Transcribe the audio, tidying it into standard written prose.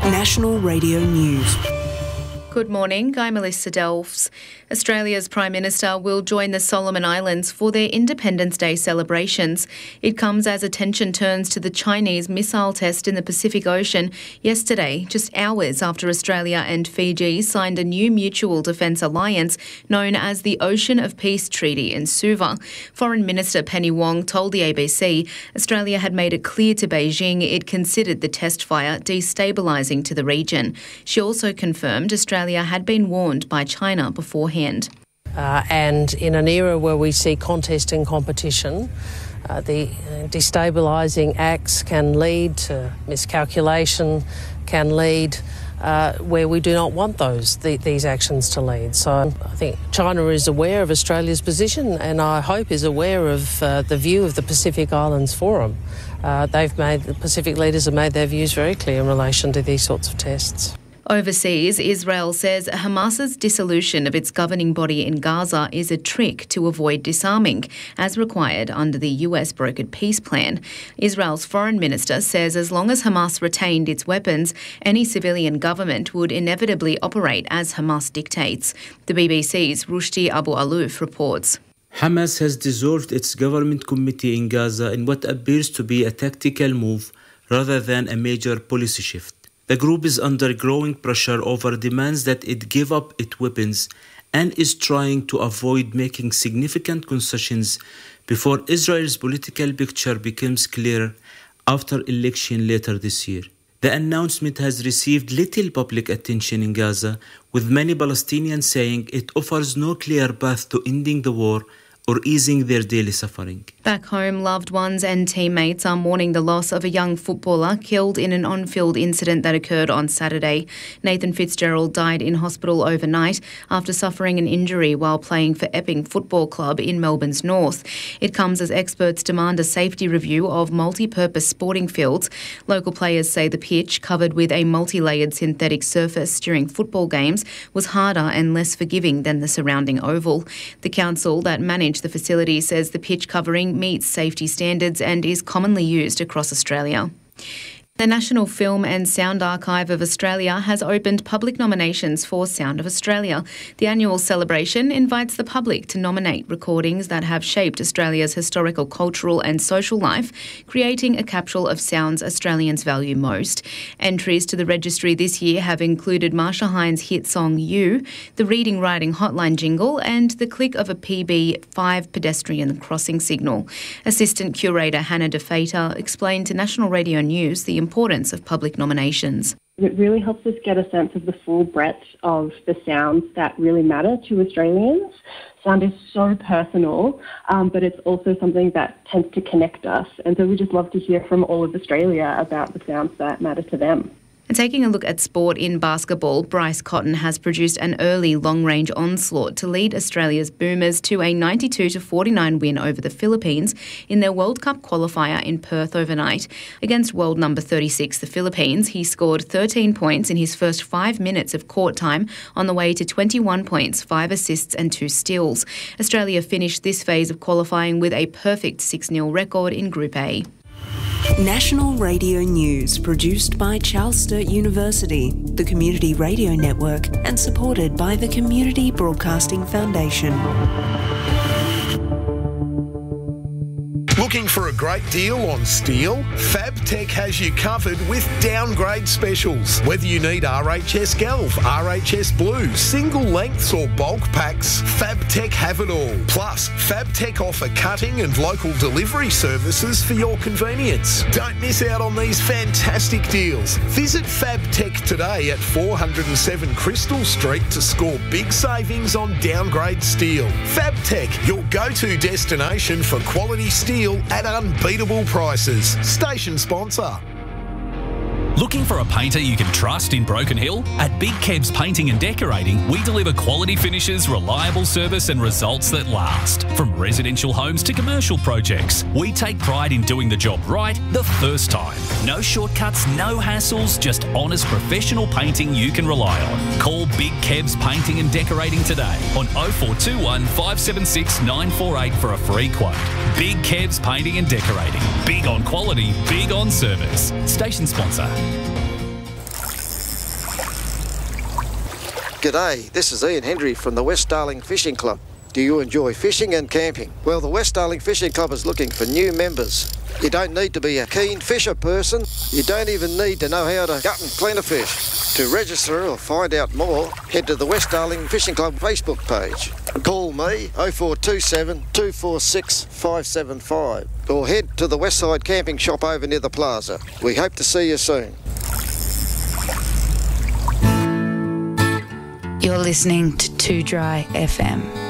National Radio News. Good morning, I'm Melissa Delves. Australia's Prime Minister will join the Solomon Islands for their Independence Day celebrations. It comes as attention turns to the Chinese missile test in the Pacific Ocean yesterday, just hours after Australia and Fiji signed a new mutual defence alliance known as the Ocean of Peace Treaty in Suva. Foreign Minister Penny Wong told the ABC Australia had made it clear to Beijing it considered the test fire destabilising to the region. She also confirmed Australia had been warned by China beforehand. And in an era where we see contest and competition, the destabilising acts can lead to miscalculation, can lead where we do not want these actions to lead. So I think China is aware of Australia's position and I hope is aware of the view of the Pacific Islands Forum. The Pacific leaders have made their views very clear in relation to these sorts of tests. Overseas, Israel says Hamas's dissolution of its governing body in Gaza is a trick to avoid disarming, as required under the US brokered peace plan. Israel's foreign minister says as long as Hamas retained its weapons, any civilian government would inevitably operate as Hamas dictates. The BBC's Rushdi Abu Alouf reports. Hamas has dissolved its government committee in Gaza in what appears to be a tactical move rather than a major policy shift. The group is under growing pressure over demands that it give up its weapons and is trying to avoid making significant concessions before Israel's political picture becomes clear after election later this year. The announcement has received little public attention in Gaza, with many Palestinians saying it offers no clear path to ending the war or easing their daily suffering. Back home, loved ones and teammates are mourning the loss of a young footballer killed in an on-field incident that occurred on Saturday. Nathan Fitzgerald died in hospital overnight after suffering an injury while playing for Epping Football Club in Melbourne's north. It comes as experts demand a safety review of multi-purpose sporting fields. Local players say the pitch, covered with a multi-layered synthetic surface during football games, was harder and less forgiving than the surrounding oval. The council that managed the facility says the pitch covering meets safety standards and is commonly used across Australia. The National Film and Sound Archive of Australia has opened public nominations for Sound of Australia. The annual celebration invites the public to nominate recordings that have shaped Australia's historical, cultural and social life, creating a capsule of sounds Australians value most. Entries to the registry this year have included Marsha Hines' hit song You, the Reading Writing Hotline jingle and the click of a PB5 pedestrian crossing signal. Assistant Curator Hannah DeFater explained to National Radio News the importance of public nominations. It really helps us get a sense of the full breadth of the sounds that really matter to Australians. Sound is so personal, but it's also something that tends to connect us. And so we just love to hear from all of Australia about the sounds that matter to them. And taking a look at sport in basketball, Bryce Cotton has produced an early long-range onslaught to lead Australia's Boomers to a 92-49 win over the Philippines in their World Cup qualifier in Perth overnight. Against world number 36, the Philippines, he scored 13 points in his first 5 minutes of court time on the way to 21 points, 5 assists and 2 steals. Australia finished this phase of qualifying with a perfect 6-0 record in Group A. National Radio News, produced by Charles Sturt University, the Community Radio Network, and supported by the Community Broadcasting Foundation. Looking for a great deal on steel? FabTech has you covered with downgrade specials. Whether you need RHS Galv, RHS Blue, single lengths or bulk packs, FabTech have it all. Plus, FabTech offer cutting and local delivery services for your convenience. Don't miss out on these fantastic deals. Visit FabTech today at 407 Crystal Street to score big savings on downgrade steel. FabTech, your go-to destination for quality steel at unbeatable prices. Station sponsor. Looking for a painter you can trust in Broken Hill? At Big Kebs Painting and Decorating, we deliver quality finishes, reliable service and results that last. From residential homes to commercial projects, we take pride in doing the job right the first time. No shortcuts, no hassles, just honest professional painting you can rely on. Call Big Kebs Painting and Decorating today on 0421 576 948 for a free quote. Big Kebs Painting and Decorating. Big on quality, big on service. Station sponsor. G'day, this is Ian Hendry from the West Darling Fishing Club. Do you enjoy fishing and camping? Well, the West Darling Fishing Club is looking for new members. You don't need to be a keen fisher person. You don't even need to know how to gut and clean a fish. To register or find out more, head to the West Darling Fishing Club Facebook page. Call me 0427 246 575 or head to the Westside Camping Shop over near the plaza. We hope to see you soon. You're listening to 2 Dry FM.